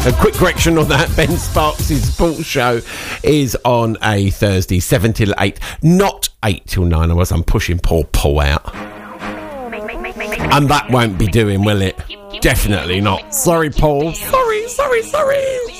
A quick correction on that. Ben Sparks' sports show is on a Thursday, 7 till 8, not 8 till 9. Otherwise, I'm pushing poor Paul out. And that won't be doing, will it? Definitely not. Sorry, Paul. Sorry.